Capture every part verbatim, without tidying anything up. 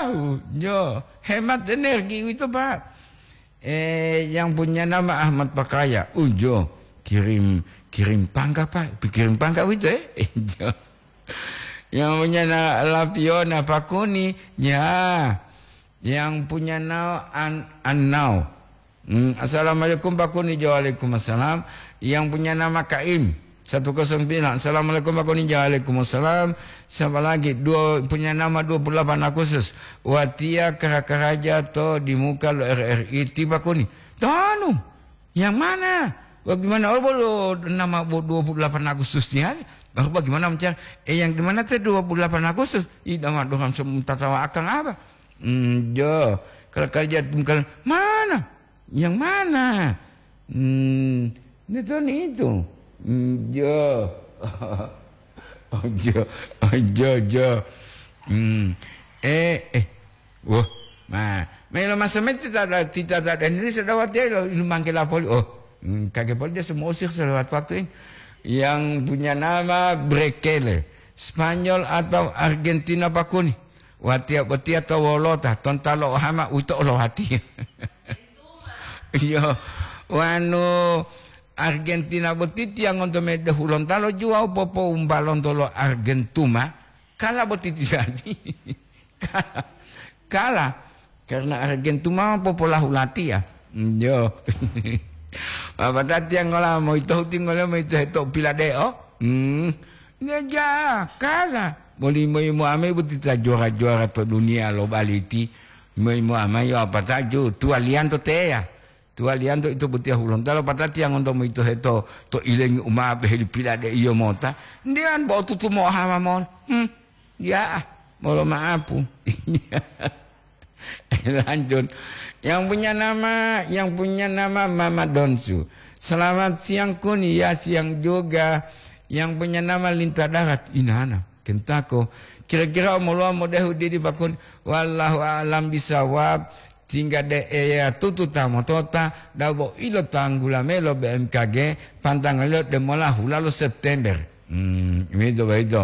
tahu. Jo, hemat energi itu Pak. Eh, yang punya nama Ahmad Pakaya, ujo kirim kirim pangga Pak, kirim pangga itu eh. Jo. Yang punya nama Lapiona Pakuni, ya. Yang punya nama An Annau. Hmm, Assalamualaikum Pakuni, Waalaikumsalam. Yang punya nama Kaim satu nol sembilan. Assalamualaikum Pakuni, Waalaikumsalam. Siapa lagi? Dua punya nama dua puluh delapan Agustus. Watia Karakaraja to di muka lo R R I tiba kuni. Tanu. Yang mana? Bagaimana? Oh, boleh nama dua puluh delapan Agustusnya. Baru bagaimana mencari? Eh yang di mana tuh dua puluh delapan Agustus? Ih, nama doang semuanya tawa akang apa? Hmm, jo. Kalau kerja bukan mana? Yang mana? Hmm, itu itu. Hmm, jo. Oh, jo, oh, jo, jo. Hmm. Eh, eh. Wah, nah, melo masamet tidak ada, tidak ada. Ini sedawat dia lo, lu manggil poli. Oh, hmm, kakek poli dia semua usir selewat waktu ini. Yang punya nama Brekele, Spanyol atau Argentina Pakuni. Watia watia atau wolota, tontalo hama uto lo hati. Yo, wano. Argentina botiti yang untuk mede hulon talo jua popo umbalon tolo Argentuma kala botiti tadi kala kala karena Argentuma popo lahulati ya yo apa tadi yang ngolah mau itu tinggal mau itu itu piladeo hmm ya kala boleh mau mau ame botiti juara juara to dunia lo baliti mau mau ame yo apa tajo tu alianto te ya tu aliando itu betia hulon talo patati yang untuk itu itu to ileng uma beheli pilade iyo mota ndian bawa tutu mo hama mon hmm ya mau maapu lanjut yang punya nama yang punya nama Mama Donsu selamat siang kuni ya siang juga yang punya nama Linta Darat inana kentako kira-kira mau mau dehu di bakun wallahu alam bisawab tinggal de ya tutu tamo tota dabo ilo tanggula melo B M K G pantangalo de mola hulalo September hmm itu itu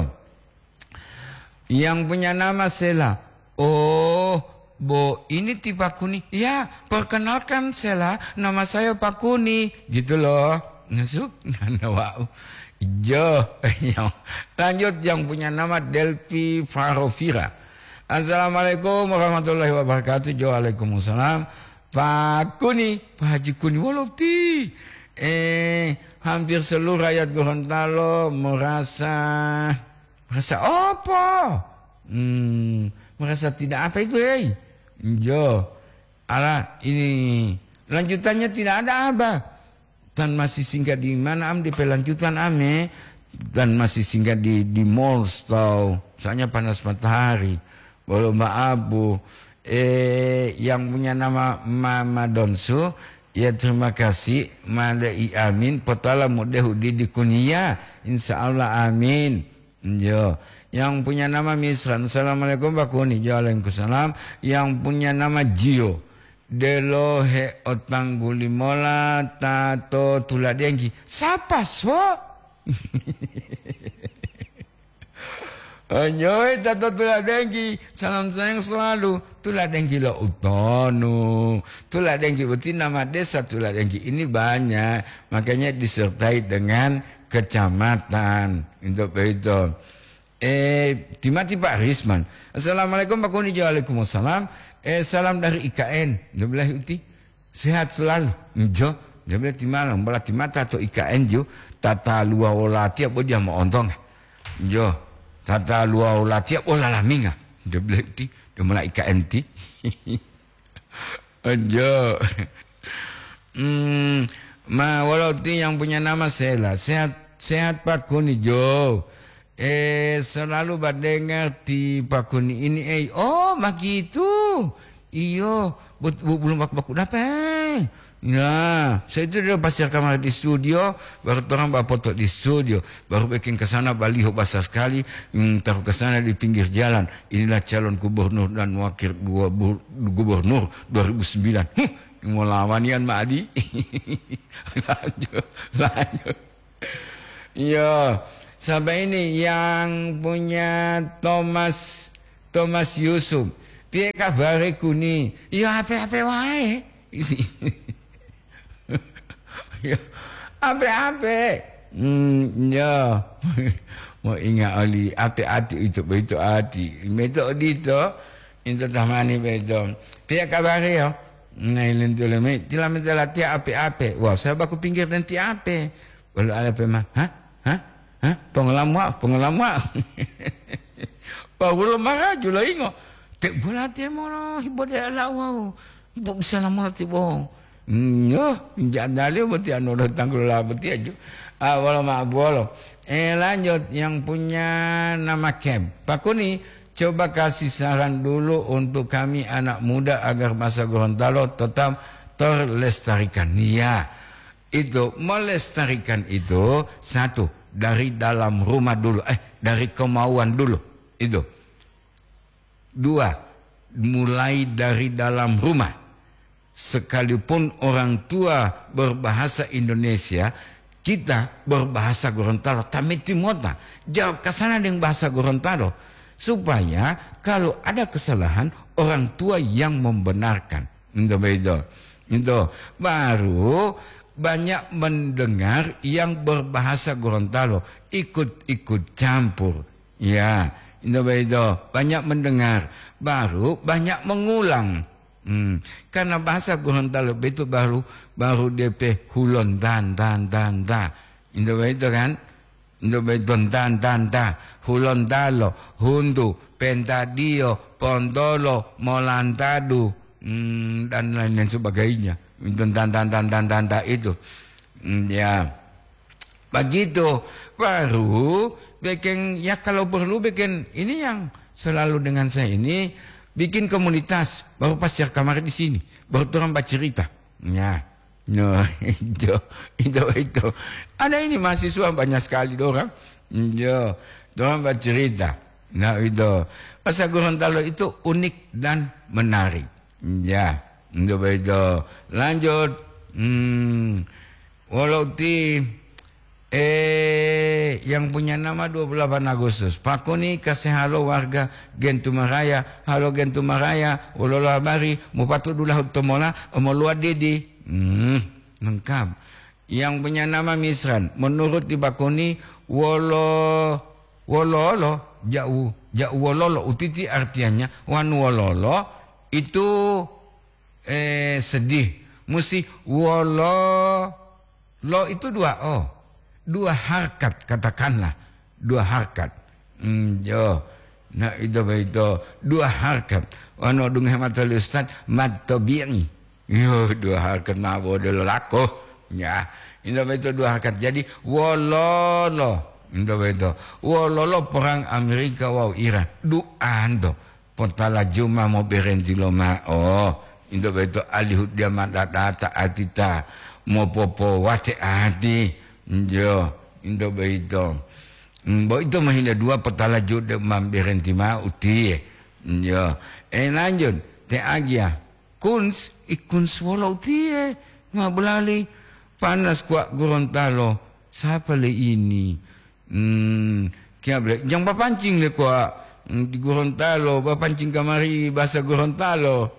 yang punya nama Sela oh bo ini tipe Pakuni ya perkenalkan Sela nama saya Pakuni gitu loh ngasuk nana wau jo lanjut yang punya nama Delphi Farovira. Assalamualaikum warahmatullahi wabarakatuh. Waalaikumsalam. Pak Kuni, Pak Haji Kuni Wolopti. Eh, hampir seluruh rakyat Gorontalo merasa merasa apa? Hmm, merasa tidak apa itu, eh? Jo, ala ini lanjutannya tidak ada apa. Dan masih singgah di mana am di pelanjutan ame dan masih singgah di di mall tau. Soalnya panas matahari. Walau maabu eh yang punya nama Mama Donsu ya terima kasih malai amin potala mudehu di kunia insyaallah amin jo yang punya nama Misran assalamualaikum Pak Kuni waalaikumsalam yang punya nama Jio delo he otang gulimola tato tuladengi siapa so Anyoy tato tuladengi salam sayang selalu tuladengi lo utono tuladengi berarti nama desa tuladengi ini banyak makanya disertai dengan kecamatan untuk itu eh timati Pak Risman assalamualaikum Pak Kuni waalaikumsalam eh salam dari I K N sebelah uti sehat selalu jo sebelah timana belah timata atau I K N jo tata luar olah tiap dia mau ontong jo tata luar olah tiap olah laminga dia bilang ti dia mulai I K N ti aja hmm ma walau ti yang punya nama Sela sehat sehat Pak Kuni jo eh selalu berdengar ti Pak Kuni ini eh oh begitu iyo belum baku dapat ya, saya itu sudah pasir kamar di studio, baru orang bawa foto di studio, baru bikin ke sana baliho besar sekali, hmm, taruh ke sana di pinggir jalan. Inilah calon gubernur dan wakil gubernur dua ribu sembilan. Huh, mau lawanian Mak Adi. lanjut, lanjut. Ya, sampai ini yang punya Thomas Thomas Yusuf. piye kabare kuni? Ya ape-ape wae. Ya ape-ape. Hmm, ya. Mau ingat oli ape-ape itu begitu hati. Meto dito, itu tamani beto. Piye kabare yo? Nah, lentu leme, tilam latih ape-ape. Wah, saya baku pinggir nanti ape. Kalau ada pemah, hah? Hah? Hah? Pengalaman, pengalaman. Baru marah jula ingo. Tak boleh dia mana ibu dia lawa. Ibu bisa lama nanti bohong. Yo, jangan dia berarti anu datang keluar berarti aja. Ah, walau mak walau. Eh lanjut yang punya nama Kem. Pak Kuni, coba kasih saran dulu untuk kami anak muda agar masa Gorontalo tetap terlestarikan. Iya, itu melestarikan itu satu dari dalam rumah dulu. Eh, dari kemauan dulu. Itu. Dua, mulai dari dalam rumah. Sekalipun orang tua berbahasa Indonesia, kita berbahasa Gorontalo. Tamiti mota. Jawab kesana dengan bahasa Gorontalo. Supaya kalau ada kesalahan, orang tua yang membenarkan. Itu beda. Itu. Baru banyak mendengar yang berbahasa Gorontalo. Ikut-ikut campur. Ya. Itu beda. Banyak mendengar. Baru banyak mengulang. Hmm. Karena bahasa Gorontalo itu baru baru D P hulon dan dan dan da. Itu beda kan? Itu beda dan dan da. Hulon dalo, hundu, pentadio, pondolo, molantadu, hmm, dan lain-lain sebagainya. Itu dan dan dan dan dan da itu. Hmm, ya. Begitu baru bikin ya kalau perlu bikin ini yang selalu dengan saya ini bikin komunitas baru pas ya kamar di sini baru orang baca cerita ya no itu itu itu ada ini mahasiswa banyak sekali orang yo orang baca cerita nah itu bahasa Gorontalo itu unik dan menarik ya itu itu lanjut hmm, walau di Eh, yang punya nama dua puluh delapan Agustus. Pak Kuni kasih halo warga Gentumaraya. Halo Gentumaraya. Ulolo habari. Mau patut dulu utomola. Mau luar didi. Hmm, lengkap. Yang punya nama Misran. Menurut di Pak Kuni. Wolo. Wololo. Jauh. Jauh wololo. Utiti artinya. Wan wololo. Itu. Eh, sedih. Mesti wolo. Lo itu dua oh. Dua harkat katakanlah dua harkat hmm, yo nah itu itu dua harkat ono dung hemat ustaz mad tabi'i yo dua harkat mah bodol lako ya itu itu dua harkat jadi wololo itu itu wololo perang Amerika wow Iran duando potala juma mau berhenti loma oh itu itu alihud dia madata atita mau popo wate adi yo, indo beito. Bo itu mahila dua petala jude mamberenti ma uti. Yo, eh lanjut te agia. Kuns ikuns wala uti ma belali panas kuat Gorontalo. Siapa le ini? Hmm, kia bele jang papancing le kuat di Gorontalo, papancing kamari bahasa Gorontalo.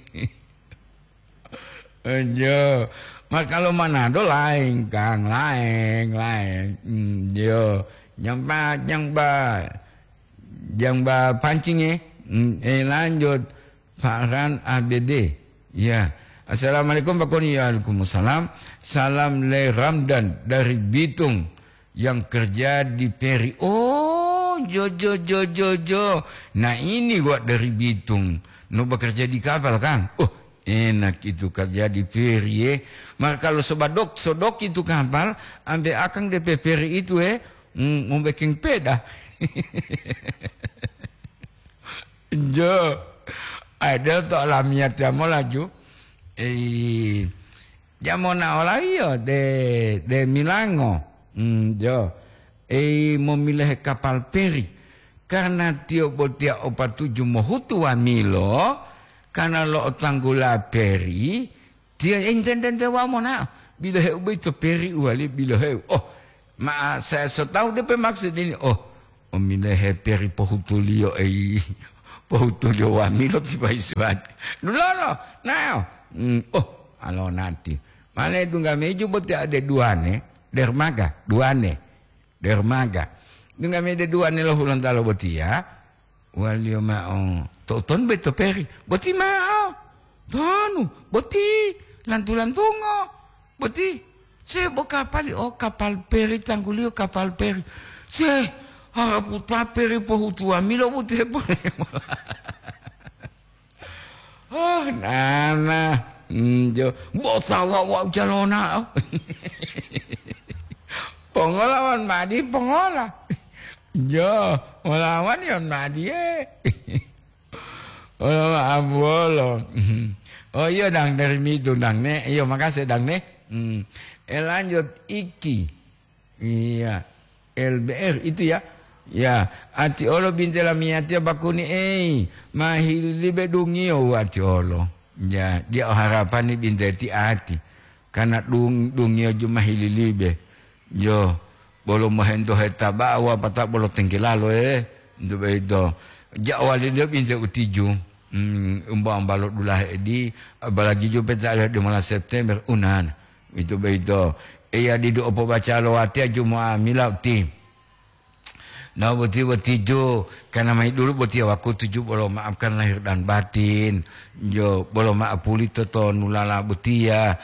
Yo. Mas kalau Manado lain kang lain lain hmm, yo yang ba yang ba yang ba pancing eh hmm, eh lanjut Farhan A B D ya assalamualaikum Pak Koni waalaikumsalam salam Le Ramdan dari Bitung yang kerja di Peri oh jo jo jo jo jo nah ini gua dari Bitung no bekerja di kapal kang oh enak itu kerja di Peri eh. Maka kalau sebadok sodok itu kapal ambil akang D P Peri itu eh mau bikin peda jo ada to alamiat ya mau laju eh ya mau na olayo de de Milango hmm, jo eh mau milih kapal Peri karena tio botia opat tujuh mau hutu wa Milo karena lo tanggula Peri dia intenden dewa mana bila heu itu Peri wali bila heu oh ma saya so tahu dia maksud ini oh oh bila he Peri pohutulio eh Pauto yo wa milot si paisuat. Lolo, now. Mm, oh, alo nanti. Male dunga meju bote ada duane, dermaga, duane. Dermaga. Dunga me de duane lo hulan talo botia. Wal yo ma on. Toton beto peri. Boti ma. Tonu, boti lantu-lantungo. Boti. Se bo kapal oh kapal peri tanggulio kapal peri. Se haraputa peri pohutua milo boti boleh. Oh, nana, jo, botawa wa jalona. Pengolawan madi pengola. Jo, melawan yon madi eh. Oh, abolo. Oh iya dang dari mitu dang ne. Iya makasih dang ne. Hmm. Eh, lanjut iki. Iya. L B R itu ya. Ya, ati olo bintela miatia bakuni eh mahili bedungio ati olo. Ya, dia harapan ni binteti ati. Karena dung dungio cuma hili libe. Yo, bolo mahendo heta bawa patak bolo tengkelalo eh. Itu begitu. Jawali dia binti utiju. Hmm, umbang balok dulah edi apalagi jo peta di malam September unan. Itu begitu. Iya di do opo baca lo ati cuma milau tim. Nah, boti boti jo, karena mai dulu boti aku tujuh boleh maafkan lahir dan batin, jo boleh maaf puli toto nulala boti ya.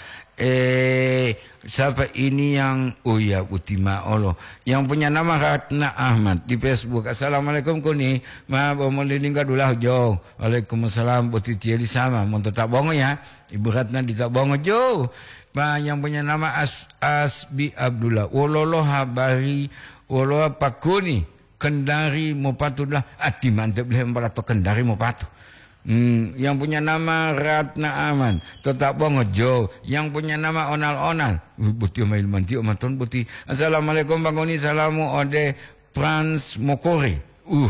Eh, siapa ini yang, oh ya boti ma Allah, yang punya nama Ratna Ahmad di Facebook. Assalamualaikum kuni, ma bomo lilingga dulah jo. Waalaikumsalam boti tiadi sama, mau tetap bongo ya, Ibu Ratna di tak bongo jo. Ma yang punya nama As Asbi Abdullah, wololo habari, wololo pakuni. Kendari mau patutlah ati mantap boleh memperato Kendari mau patuh. Hmm, yang punya nama Ratna Aman tetap bongojo. Yang punya nama Onal-Onal uh, buti mail manti omaton buti. Assalamualaikum bangoni salamu ode Frans Mokore. Uh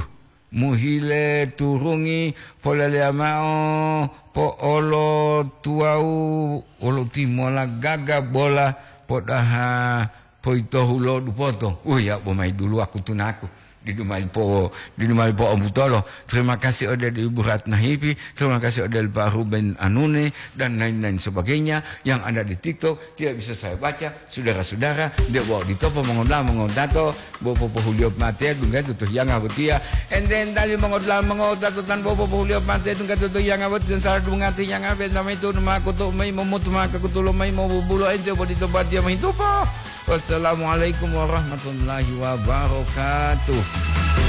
muhile turungi polele amao po olo tuau olo timola gaga bola podaha poito hulo dupoto. Uh ya bomai dulu aku tunaku. Di rumah po di rumah po Om Butolo. Terima kasih ada di Ibu Ratna Hipi, terima kasih ada Pak Ruben Anune dan lain-lain sebagainya yang ada di TikTok tidak bisa saya baca. Saudara-saudara, dia bawa di topo mengodla mengodato, bawa popo huliop mate tunggu tutuh yang abutia. And then tali mengodla mengodato tan bawa popo huliop mate tunggu tutuh yang abut dan salah dungati yang abet nama itu nama aku tuh mai memut maka aku tuh mai mau bulu ente bodi tobat dia main topo. Wassalamualaikum warahmatullahi wabarakatuh.